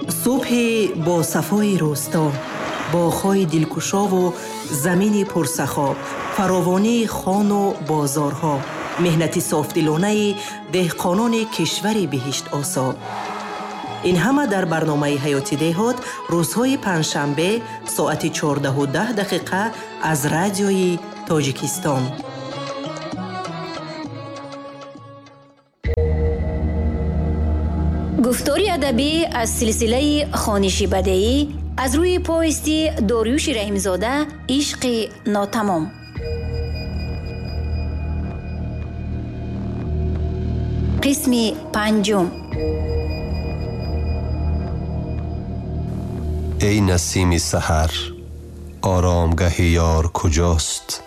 صبح با صفای روستا، باغ‌های دلکشا و زمین پرسخا، فراوانی خان و بازارها، مهنت صافدلانه دهقانان کشور بهشت آسا. این همه در برنامه حیاتی دهات روزهای پنجشنبه ساعت 14:10 از رادیوی تاجیکستان. گفتاری ادبی از سلسله خوانشی بدیعی از روی پوستی داریوش رحیمزاده عشق ناتمام. قسم پنجم. ای نسیم سحر، آرامگاه یار کجاست؟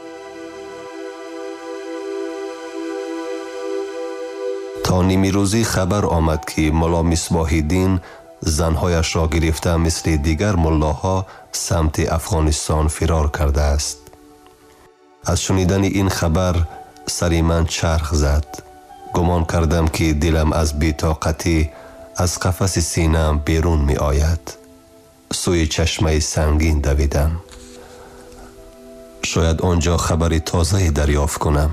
تا نیمی روزی خبر آمد که ملا مصباح الدین زنهایش را گرفته مثل دیگر ملاها سمت افغانستان فرار کرده است. از شنیدن این خبر سری من چرخ زد. گمان کردم که دلم از بی‌طاقتی از قفس سینه‌ام بیرون می آید. سوی چشمه سنگین دویدم. شاید آنجا خبری تازه دریافت کنم.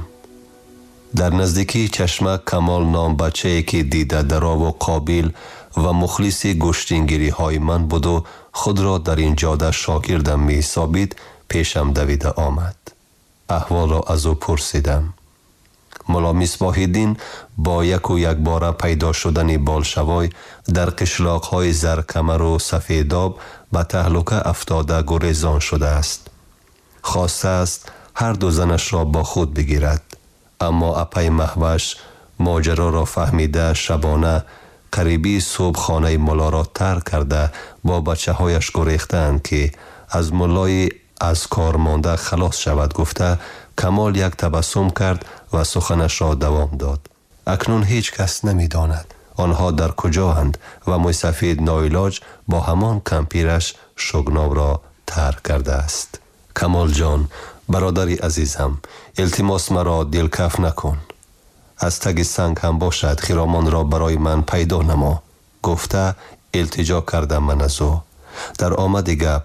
در نزدیکی چشمه کمال نام بچه‌ای که دیده درا و قابل و مخلص گشتینگیری های من بود و خود را در این جاده شاگردم می حسابید پیشم دویده آمد. احوال را از او پرسیدم. ملا مصباح الدین با یک باره پیدا شدن بالشوای در قشلاق‌های زرکمر و سفیداب به تهلکه افتاده گریزان شده است. خواسته است هر دو زنش را با خود بگیرد، اما اپای مهوش ماجرا را فهمیده شبانه قریبی صبح خانه ملا را ترک کرده با بچه هایش گریختند که از ملای از کار مانده خلاص شود گفته کمال یک تبسم کرد و سخنش را دوام داد. اکنون هیچ کس نمی داند آنها در کجااند و موی سفید ناعلاج با همان کمپیرش شگناب را ترک کرده است. کمال جان، برادری عزیزم، التماس مرا دلکف نکن. از تگ سنگ هم باشد خیرامان را برای من پیدا نما گفته التجا کردم. من از او در آمد گپ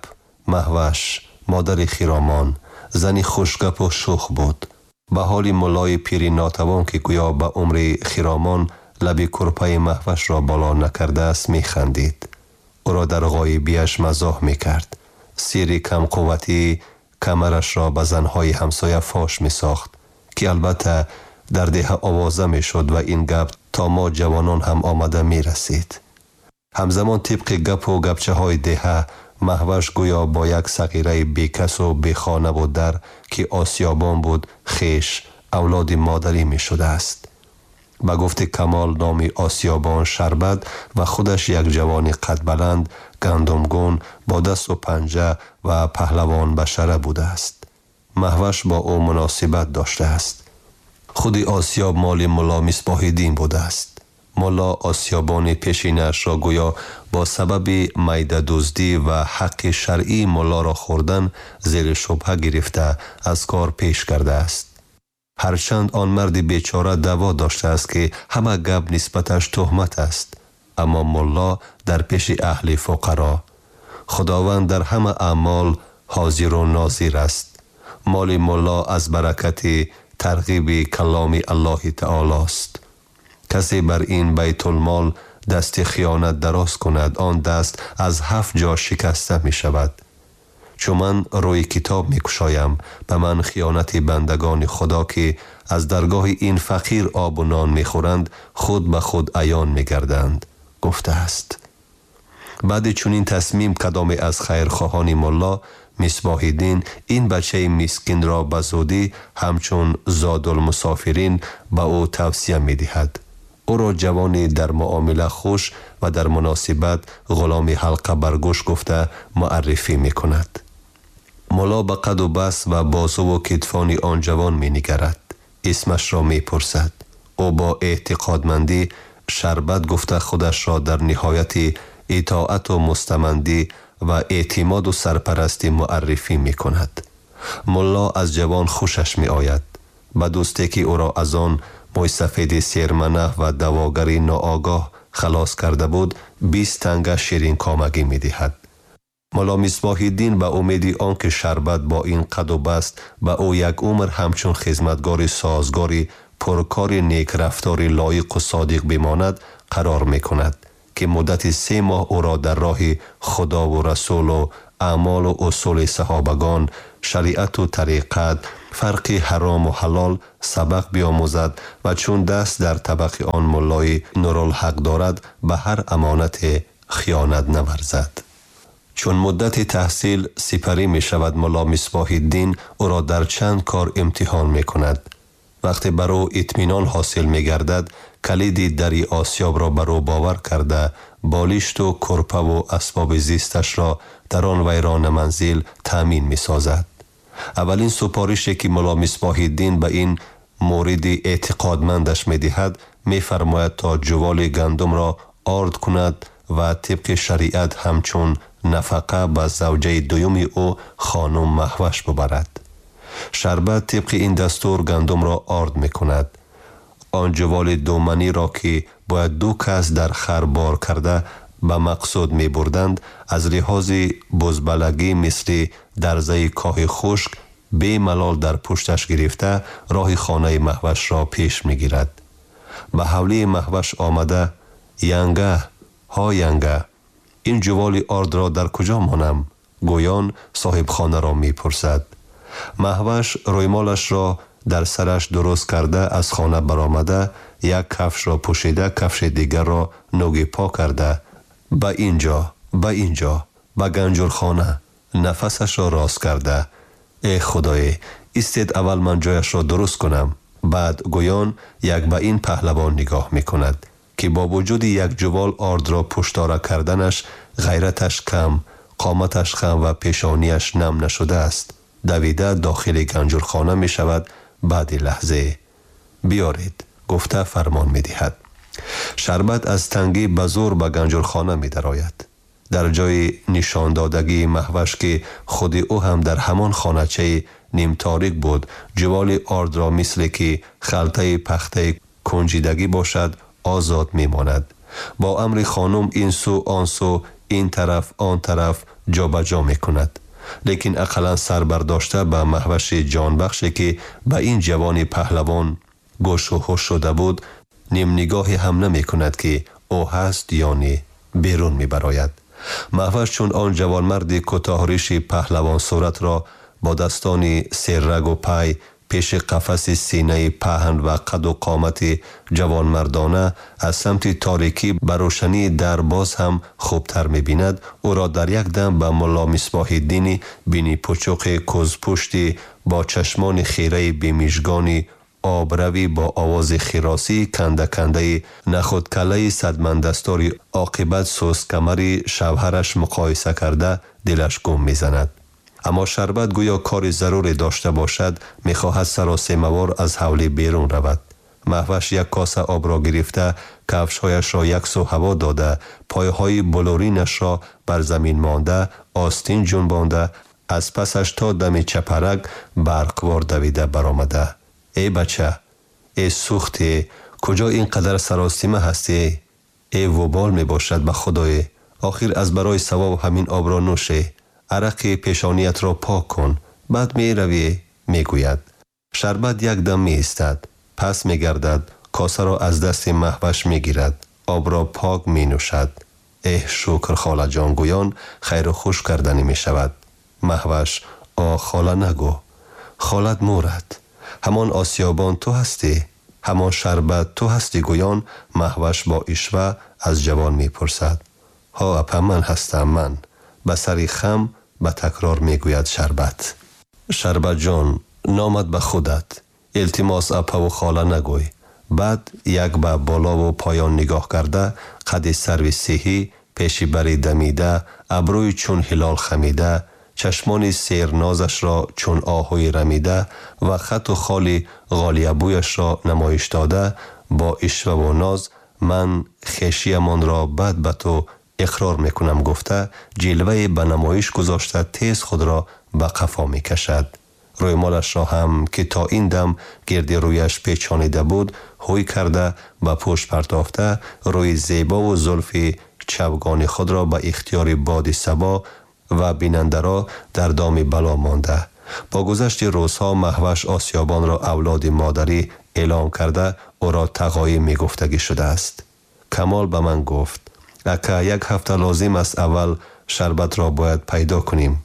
مهوش مادر خیرامان زنی خوشگپ و شوخ بود. به حال ملای پیری ناتوان که گویا به عمر خیرامان لبی کرپای مهوش را بالا نکرده است می خندید. او را در غایبیش مزاح می کرد. سیری کم قوتی کمرش را به زنهای همسایه فاش می ساخت که البته در ده آوازه می شد و این گپ تا ما جوانان هم آمده می رسید. همزمان طبق گپ و گپچه های ده مهوش گویا با یک صغیره بیکس و بیخانه و در که آسیابان بود خیش اولاد مادری می شده است. به گفت کمال نامی آسیابان شربت و خودش یک جوان قد بلند گندمگون با دست و پنجه و پهلوان بشره بوده است. مهوش با او مناسبت داشته است. خود آسیاب مال ملا مصباح الدین بوده است. ملا آسیابان پیشینش را گویا با سبب میده دزدی و حق شرعی ملا را خوردن زیر شبهه گرفته از کار پیش کرده است. هرچند آن مرد بیچاره دعوا داشته است که همه گپ نسبتش تهمت است، اما ملا در پیش اهل فقرا خداوند در همه اعمال حاضر و ناظر است. مال ملا از برکت ترغیب کلام الله تعالی است. کسی بر این بیت المال دست خیانت دراز کند آن دست از 7 جا شکسته می شود. چون من روی کتاب می کشایم به من خیانت بندگان خدا که از درگاه این فقیر آب و نان می خورند خود به خود عیان می گردند گفته است. بعد چون این تصمیم کدام از خیرخواهان ملا مصباح الدین این بچه مسکین را به زودی همچون زاد المسافرین به او توصیه می دهد. او را جوانی در معامله خوش و در مناسبت غلام حلقه برگوش گفته معرفی می کند. ملا به قد و بس و بازو و کتفان آن جوان می نگرد. اسمش را می پرسد. او با اعتقادمندی شربت گفته خودش را در نهایت اطاعت و مستمندی و اعتماد و سرپرستی معرفی می کند. ملا از جوان خوشش می آید. به دوستی که او را از آن موی سفید سیرمنه و دواگری ناآگاه خلاص کرده بود 20 تنگه شیرین کامگی می دهد. ملا مصباح الدین به امید آنکه شربت با این قد و بست به او یک عمر همچون خدمتگار سازگاری پرکار نیک رفتاری لایق و صادق بماند قرار می کند که مدت 3 ماه او را در راه خدا و رسول و اعمال و اصول صحابگان، شریعت و طریقت، فرق حرام و حلال سبق بیاموزد و چون دست در طبق آن ملای نورالحق دارد به هر امانت خیانت نورزد. چون مدت تحصیل سپری می شود ملا مصباح الدین او را در چند کار امتحان می کند. وقتی بر او اطمینان حاصل می گردد کلید دری آسیاب را بر او باور کرده بالشت و کرپه و اسباب زیستش را در آن ویران منزل تأمین می سازد. اولین سپارشی که ملا مصباح الدین به این مورد اعتقادمندش می دهد می فرماید تا جوال گندم را آرد کند و طبق شریعت همچون نفقه به زوجه دوم او خانم مهوش ببرد. شربت طبق این دستور گندم را آرد می کند. آن جوال دومنی را که باید 2 کس در خر بار کرده به مقصود می بردند از لحاظ بزبلگی مثل درزه کاه خشک بی ملال در پشتش گرفته راه خانه مهوش را پیش می گیرد. به حوله مهوش آمده ینگه ها ینگه این جوال آرد را در کجا مانم؟ گویان صاحب خانه را می پرسد. مهوش رویمالش را در سرش درست کرده از خانه برآمده یک کفش را پوشیده کفش دیگر را نوگی پا کرده به اینجا به گنجورخانه نفسش را راست کرده ای خدای استید اول من جایش را درست کنم. بعد گویان یک به این پهلوان نگاه می کند که با وجود یک جوال آرد را پشتاره کردنش غیرتش کم، قامتش خم و پیشانیش نم نشده است. دویده داخل گنجورخانه می شود. بعد لحظه بیارید گفته فرمان می دهد. شربت از تنگی به زور به گنجورخانه می درآید. در جای نشان دادگی مهوش که خود او هم در همان خانه‌چه نیم تاریک بود جوال آرد را مثل که خلطه پخته کنجیدگی باشد آزاد می ماند. با امر خانم این سو آن سو این طرف آن طرف جا به جا می کند. لیکن اقلا سر برداشته به مهوش جانبخشی که به این جوان پهلوان گوش و هوش شده بود نیم نگاهی هم نمی کند که او هست یا نه بیرون می براید. مهوش چون آن جوان مرد کوتاه‌ریش پهلوان صورت را با دستان سررگ و پای پیش قفس سینه پهن و قد و قامت جوان مردانه از سمت تاریکی بر روشنی در باز هم خوبتر می بیند او را در یک دم به ملا مصباح الدین بینی پچوق کوزپشتی با چشمان خیره بیمیشگانی آبروی با آواز خراسی کنده کنده نخود کله صدمن دستاری عاقبت سوس کمری شوهرش مقایسه کرده دلش گم می زند. اما شربت گویا کار ضروری داشته باشد میخواهد سراسیمه‌وار از حوله بیرون رود. مهوش یک کاسه آب را گرفته کفشهایش را یک سو هوا داده پایهای بلورینش را بر زمین مانده آستین جنبانده از پسش تا دم چپرک برقوار دویده برآمده. ای بچه ای سوختی کجا اینقدر سراسیمه هستی؟ ای وبال می باشد به خدای آخر از برای ثواب همین آب را نوشی عرق پیشانیت را پاک کن بعد می روی می گوید. شربت یک دم می استد پس می گردد کاسه را از دست مهوش می گیرد آب را پاک می نوشد. ای شکر خاله جان گویان خیر و خوش کردنی می شود. مهوش خاله نگو خالت مورد همان آسیابان تو هستی همان شربت تو هستی گویان مهوش با اشوه از جوان می پرسد. ها اپا من هستم من به سری خم به تکرار می گوید شربت. شربت جان نامت به خودت التماس اپا و خاله نگوی. بعد یک به بالا و پایان نگاه کرده قد سروی سیهی پیشی بری دمیده ابروی چون هلال خمیده چشمان سیرنازش را چون آهوی رمیده و خط و خال غالیبویش را نمایش داده با اشوه و ناز من خیشیمان را بد به تو اقرار میکنم گفته جلوه به نمایش گذاشته تیز خود را به قفا میکشد. رویمالش را هم که تا این دم گرد رویش پیچانیده بود هوی کرده و پشت پرتافته روی زیبا و زلف چوگان خود را به اختیار باد صبا و بیننده را در دام بلا مانده. با گذشت روزها مهوش آسیابان را اولاد مادری اعلام کرده او را تقایی می گفتگی شده است. کمال به من گفت اکا 1 هفته لازم است اول شربت را باید پیدا کنیم.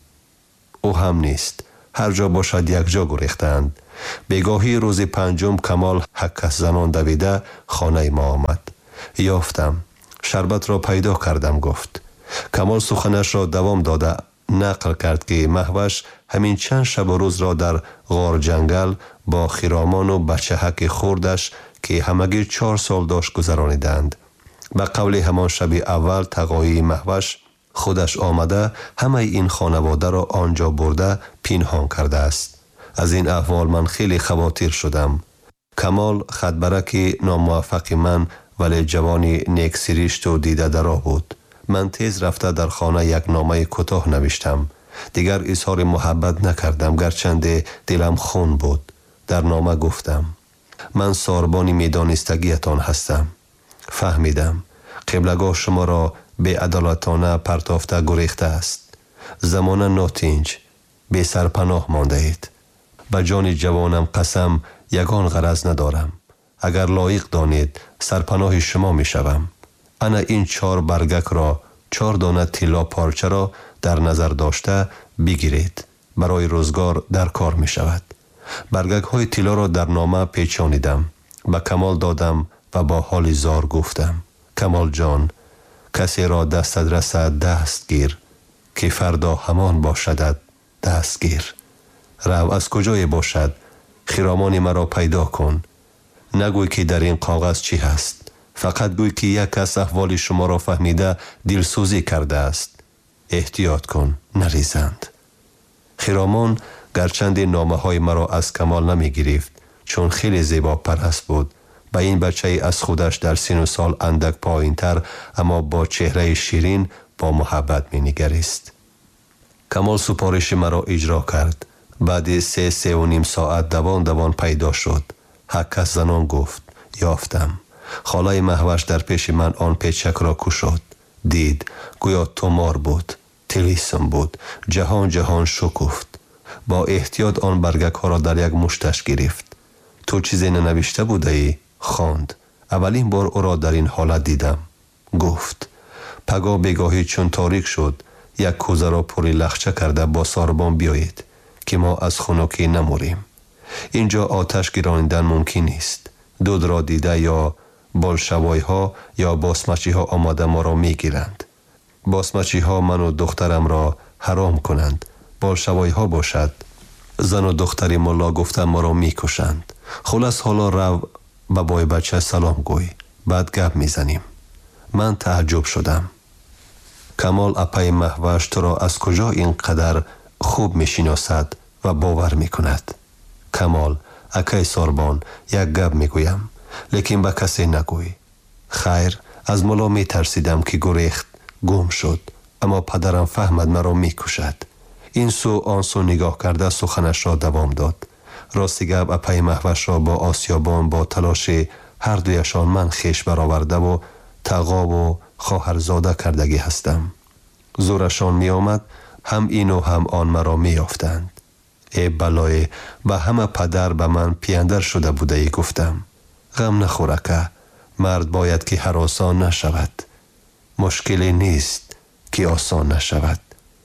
او هم نیست. هر جا باشد یک جا گریختند. بگاهی روز 5 کمال حکس زنان دویده خانه ما آمد. یافتم. شربت را پیدا کردم گفت. کمال سخنش را دوام داده نقل کرد که مهوش همین چند شب و روز را در غار جنگل با خرامان و بچه‌ک خوردش که همگی 4 سال داشت گذرانیدند. به قول همان شب اول تقایی مهوش خودش آمده همه این خانواده را آنجا برده پنهان کرده است. از این احوال من خیلی خواطر شدم. کمال خطبرک ناموفق من ولی جوانی نیک سریشت و دیده درا بود. من تیز رفته در خانه یک نامه کوتاه نوشتم. دیگر اظهار محبت نکردم گرچند دلم خون بود. در نامه گفتم من ساربانی میدانستگیتان هستم. فهمیدم قبلگاه شما را به عدالتانه پرتافته گریخته است. زمانه ناتنج به سرپناه مانده اید. به جان جوانم قسم یگان غرض ندارم. اگر لایق دانید سرپناه شما می شوم. انا این 4 برگک را 4 دانه طلا پارچه را در نظر داشته بگیرید. برای روزگار در کار می شود. برگک های طلا را در نامه پیچانیدم. به کمال دادم و با حال زار گفتم کمال جان کسی را دستت رسد دست گیر که فردا همان باشدت دست گیر. رو از کجای باشد خرامان مرا پیدا کن. نگوی که در این کاغذ چی هست. فقط گوی که یک کس احوال شما را فهمیده دلسوزی کرده است. احتیاط کن نریزند. خرامان گرچند نامه های مرا از کمال نمی گرفت چون خیلی زیبا پرست بود. به این بچه از خودش در سن و سال اندک پایین تر اما با چهره شیرین با محبت می نگریست. کمال سپارش مرا اجرا کرد. بعد 3 و نیم ساعت دوان پیدا شد. حکس زنان گفت یافتم. خاله مهوش در پیش من آن پیچک را کشاد. دید گویا تومار بود. تلیسم بود. جهان شکفت. با احتیاط آن برگک ها را در یک مشتش گرفت. تو چیزی ننوشته بوده ای؟ خواند. اولین بار او را در این حالت دیدم. گفت پگاه بگاهی چون تاریک شد یک کوزه را پری لخچه کرده با ساربان بیایید که ما از خنکی نموریم. اینجا آتش گرانیدن ممکن نیست. دود را دیده یا بلشوی ها یا باسمچی ها آماده ما را می گیرند. باسمچی ها من و دخترم را حرام کنند. بلشوی ها باشد زن و دختری ملا گفتن ما را می کشند. خلاص حالا رو به بای بچه سلام گوی. بعد گپ می زنیم. من تعجب شدم. کمال اپای مهوش تو را از کجا اینقدر خوب می شناسد و باور می کند؟ کمال اکای ساربان یک گپ می گویم لیکن به کسی نگوی. خیر از ملا می ترسیدم که گریخت گم شد اما پدرم فهمد مرا می کشد. این سو آن سو نگاه کرده سخنش را دوام داد. راستی گپ اپای مهوش را با آسیابان با تلاش هر دویشان من خیش برآورده و تقا و خواهرزاده کردگی هستم. زورشان می آمد هم این و هم آن مرا می یافتند. ای بلای به همه پدر به من پیاندر شده بوده ای گفتم. غم نخوره که مرد باید که هر آسان نشود. مشکلی نیست که آسان نشود.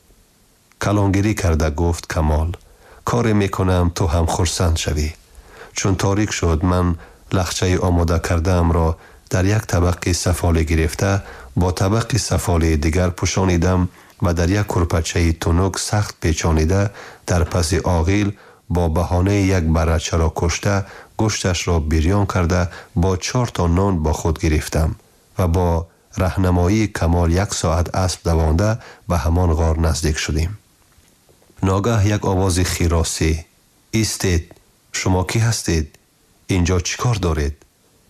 کلانگیری کرده گفت کمال کاری میکنم تو هم خرسند شوی. چون تاریک شد من لخچه آماده کردم را در یک طبق سفاله گرفته با طبق سفاله دیگر پوشانیدم و در یک کرپچه تنک سخت پیچانیده در پس آغیل با بهانه یک برچه را کشته گوشتش را بریان کرده با 4 تا نان با خود گرفتم و با راهنمایی کمال 1 ساعت اسب دوانده به همان غار نزدیک شدیم. ناگه یک آواز خیراسی ایستید. شما کی هستید؟ اینجا چیکار دارید؟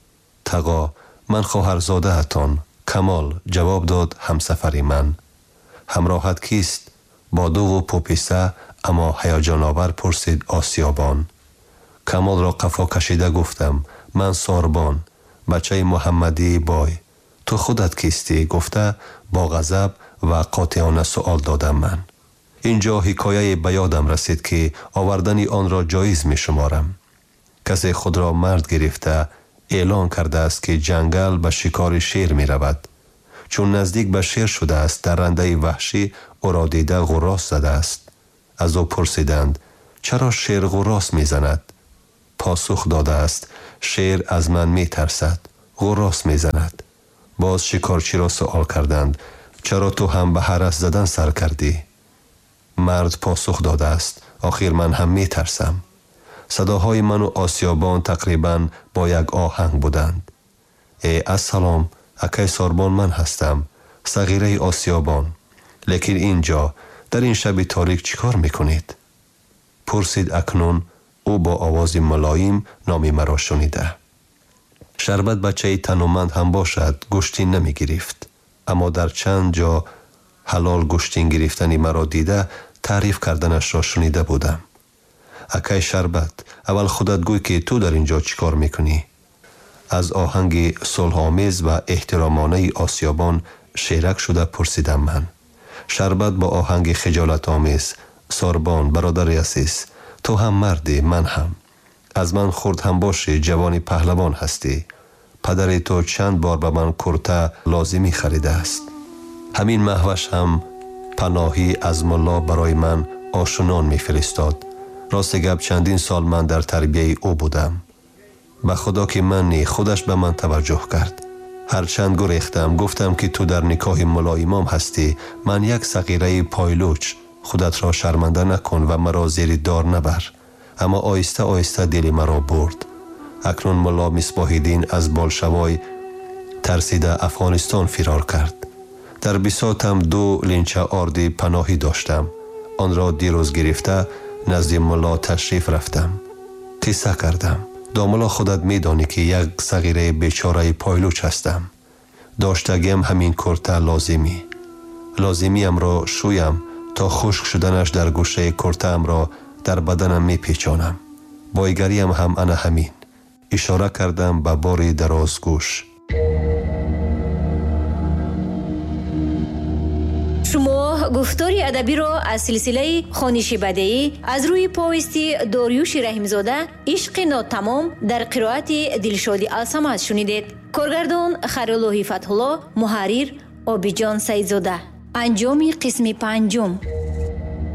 تقا من خواهرزاده اتان. کمال جواب داد همسفری من. همراهت کیست؟ با 2 و پوپیسه اما هیجان آور پرسید آسیابان. کمال را قفا کشیده گفتم من ساربان، بچه محمدی بای. تو خودت کیستی؟ گفته با غضب و قاطعانه سؤال دادم من. اینجا حکایه به یادم رسید که آوردن آن را جایز می شمارم. کسی خود را مرد گرفته اعلان کرده است که جنگل به شکار شیر می رود. چون نزدیک به شیر شده است درنده وحشی او را دیده غراس زده است. از او پرسیدند چرا شیر غراس می زند؟ پاسخ داده است شیر از من می ترسد، غراس می زند. باز شکارچی را سؤال کردند چرا تو هم به هرس زدن سر کردی؟ مرد پاسخ داده است آخر من هم می ترسم. صداهای من و آسیابان تقریبا با یک آهنگ بودند. ای السلام، اکای ساربان من هستم، صغیره آسیابان. لیکن اینجا در این شب تاریک چیکار میکنید؟ پرسید اکنون او با آواز ملایم نامی مرا شنیده. شربت بچه تنومند هم باشد گوشتین نمی گرفت، اما در چند جا حلال گوشتین گرفتنی مرا دیده تعریف کردنش را شنیده بودم. اکای شربت، اول خودت گوی که تو در اینجا چیکار میکنی؟ از آهنگ صلح‌آمیز و احترامانه آسیابان شیرک شده پرسیدم من. شربت با آهنگ خجالت آمیز ساربان برادر عزیز، تو هم مردی من هم. از من خرد هم باشی جوانی پهلوان هستی. پدر تو چند بار به من کرته لازمی خریده است. همین مهوش هم پناهی از ملا برای من آشنان میفرستاد. راست گپ چندین سال من در تربیه او بودم. به خدا که من خودش به من توجه کرد. هرچند گریختم گفتم که تو در نکاح ملا امام هستی، من یک صغیره پایلوچ، خودت را شرمنده نکن و مرا زیر دار نبر. اما آیسته آیسته دل مرا برد. اکنون ملا مصباح دین از بالشوای ترسیده افغانستان فرار کرد. در بساطم 2 لینچه آردی پناهی داشتم. آن را دیروز گرفته نزد ملا تشریف رفتم. قصه کردم. داملا خودت میدانی که یک صغیره بیچاره پایلوچ هستم. داشتگیم همین کرته لازمیم را شویم تا خشک شدنش در گوشه کرته‌ام را در بدنم میپیچانم. بایگریم هم انا همین. اشاره کردم به باری درازگوش. شما گفتاری ادبی را از سلسله خوانش بدیعی از روی پویستی داریوش رحیمزاده عشق ناتمام در قرائت دلشادی الصمد شنیدید. کارگردان خیرالله فتح‌الله، محرر عابدجان سیدزاده. انجام قسم 5.